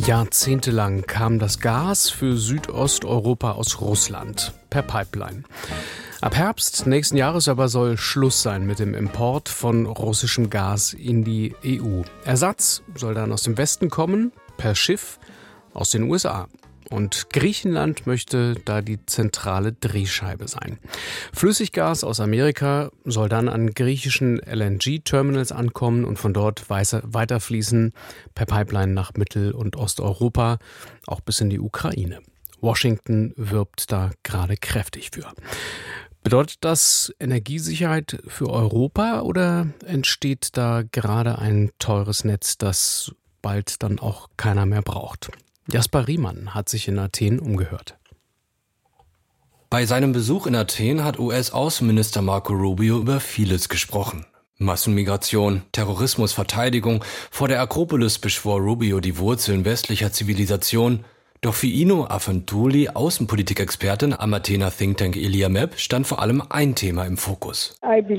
Jahrzehntelang kam das Gas für Südosteuropa aus Russland per Pipeline. Ab Herbst nächsten Jahres aber soll Schluss sein mit dem Import von russischem Gas in die EU. Ersatz soll dann aus dem Westen kommen, per Schiff aus den USA. Und Griechenland möchte da die zentrale Drehscheibe sein. Flüssiggas aus Amerika soll dann an griechischen LNG-Terminals ankommen und von dort weiterfließen per Pipeline nach Mittel- und Osteuropa, auch bis in die Ukraine. Washington wirbt da gerade kräftig für. Bedeutet das Energiesicherheit für Europa oder entsteht da gerade ein teures Netz, das bald dann auch keiner mehr braucht? Jasper Riemann hat sich in Athen umgehört. Bei seinem Besuch in Athen hat US-Außenminister Marco Rubio über vieles gesprochen. Massenmigration, Terrorismus, Verteidigung. Vor der Akropolis beschwor Rubio die Wurzeln westlicher Zivilisation. Doch für Ino Afantouli, Außenpolitikexpertin am Athener Think Tank Eliamep, stand vor allem ein Thema im Fokus.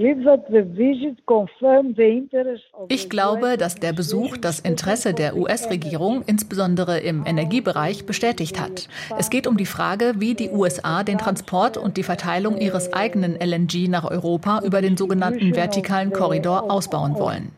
Ich glaube, dass der Besuch das Interesse der US-Regierung insbesondere im Energiebereich bestätigt hat. Es geht um die Frage, wie die USA den Transport und die Verteilung ihres eigenen LNG nach Europa über den sogenannten vertikalen Korridor ausbauen wollen.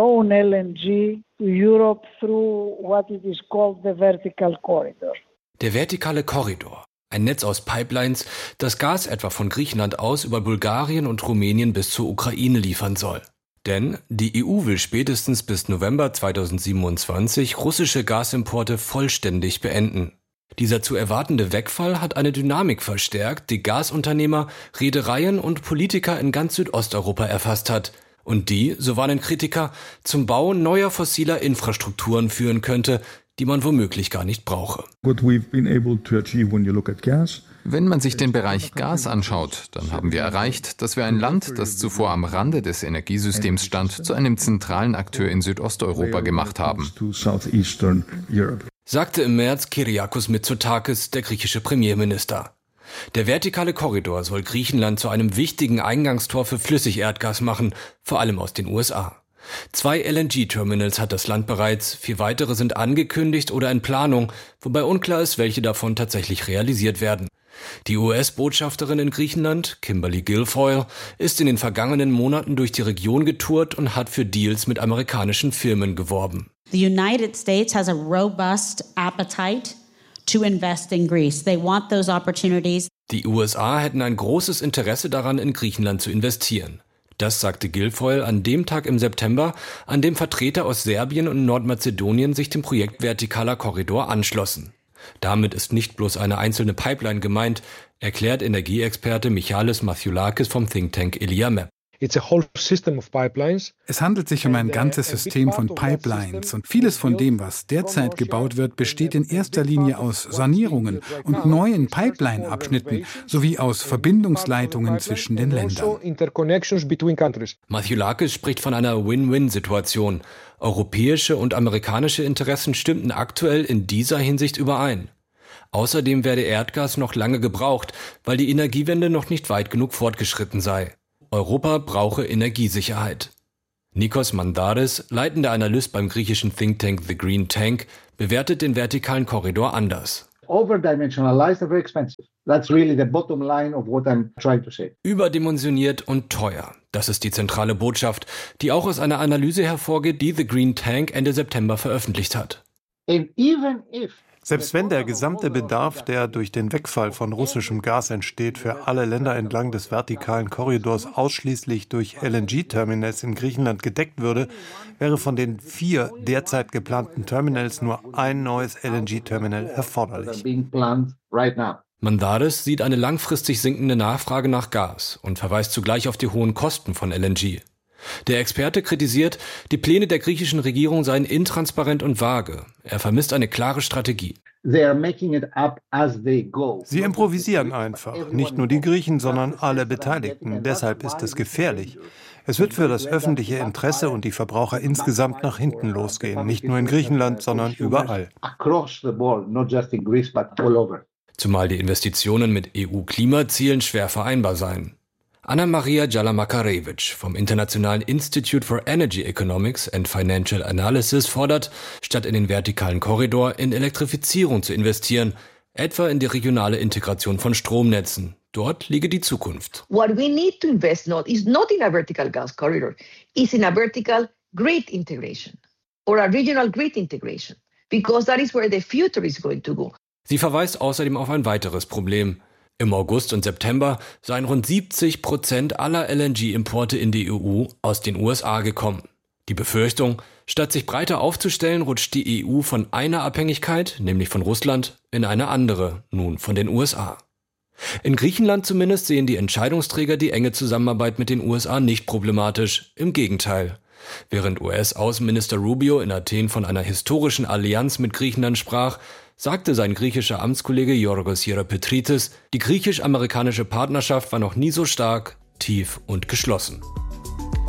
Der vertikale Korridor, ein Netz aus Pipelines, das Gas etwa von Griechenland aus über Bulgarien und Rumänien bis zur Ukraine liefern soll. Denn die EU will spätestens bis November 2027 russische Gasimporte vollständig beenden. Dieser zu erwartende Wegfall hat eine Dynamik verstärkt, die Gasunternehmer, Reedereien und Politiker in ganz Südosteuropa erfasst hat. Und die, so warnen Kritiker, zum Bau neuer fossiler Infrastrukturen führen könnte, die man womöglich gar nicht brauche. Wenn man sich den Bereich Gas anschaut, dann haben wir erreicht, dass wir ein Land, das zuvor am Rande des Energiesystems stand, zu einem zentralen Akteur in Südosteuropa gemacht haben. Sagte im März Kyriakos Mitsotakis, der griechische Premierminister. Der vertikale Korridor soll Griechenland zu einem wichtigen Eingangstor für Flüssigerdgas machen, vor allem aus den USA. 2 LNG-Terminals hat das Land bereits, 4 weitere sind angekündigt oder in Planung, wobei unklar ist, welche davon tatsächlich realisiert werden. Die US-Botschafterin in Griechenland, Kimberly Guilfoyle, ist in den vergangenen Monaten durch die Region getourt und hat für Deals mit amerikanischen Firmen geworben. The United States has a robust appetite to invest in Greece. They want those opportunities. Die USA hätten ein großes Interesse daran, in Griechenland zu investieren. Das sagte Guilfoyle an dem Tag im September, an dem Vertreter aus Serbien und Nordmazedonien sich dem Projekt Vertikaler Korridor anschlossen. Damit ist nicht bloß eine einzelne Pipeline gemeint, erklärt Energieexperte Michalis Mathiolakis vom Think Tank Eliamep. Es handelt sich um ein ganzes System von Pipelines und vieles von dem, was derzeit gebaut wird, besteht in erster Linie aus Sanierungen und neuen Pipeline-Abschnitten sowie aus Verbindungsleitungen zwischen den Ländern. Mathiolakis spricht von einer Win-Win-Situation. Europäische und amerikanische Interessen stimmten aktuell in dieser Hinsicht überein. Außerdem werde Erdgas noch lange gebraucht, weil die Energiewende noch nicht weit genug fortgeschritten sei. Europa brauche Energiesicherheit. Nikos Mandaris, leitender Analyst beim griechischen Think Tank The Green Tank, bewertet den vertikalen Korridor anders. Überdimensioniert und teuer. Das ist die zentrale Botschaft, die auch aus einer Analyse hervorgeht, die The Green Tank Ende September veröffentlicht hat. Selbst wenn der gesamte Bedarf, der durch den Wegfall von russischem Gas entsteht, für alle Länder entlang des vertikalen Korridors ausschließlich durch LNG-Terminals in Griechenland gedeckt würde, wäre von den 4 derzeit geplanten Terminals nur ein neues LNG-Terminal erforderlich. Mandaris sieht eine langfristig sinkende Nachfrage nach Gas und verweist zugleich auf die hohen Kosten von LNG. Der Experte kritisiert, die Pläne der griechischen Regierung seien intransparent und vage. Er vermisst eine klare Strategie. Sie improvisieren einfach, nicht nur die Griechen, sondern alle Beteiligten. Deshalb ist es gefährlich. Es wird für das öffentliche Interesse und die Verbraucher insgesamt nach hinten losgehen, nicht nur in Griechenland, sondern überall. Zumal die Investitionen mit EU-Klimazielen schwer vereinbar seien. Anna-Maria Jalamakarewicz vom Internationalen Institute for Energy Economics and Financial Analysis fordert, statt in den vertikalen Korridor in Elektrifizierung zu investieren, etwa in die regionale Integration von Stromnetzen. Dort liege die Zukunft. What we need to invest is not in a vertical gas corridor, it's in a vertical grid integration or a regional grid integration, because that is where the future is going to go. Sie verweist außerdem auf ein weiteres Problem. Im August und September seien rund 70% aller LNG-Importe in die EU aus den USA gekommen. Die Befürchtung, statt sich breiter aufzustellen, rutscht die EU von einer Abhängigkeit, nämlich von Russland, in eine andere, nun von den USA. In Griechenland zumindest sehen die Entscheidungsträger die enge Zusammenarbeit mit den USA nicht problematisch, im Gegenteil. Während US-Außenminister Rubio in Athen von einer historischen Allianz mit Griechenland sprach, sagte sein griechischer Amtskollege Yorgos Hieropetritis, die griechisch-amerikanische Partnerschaft war noch nie so stark, tief und geschlossen.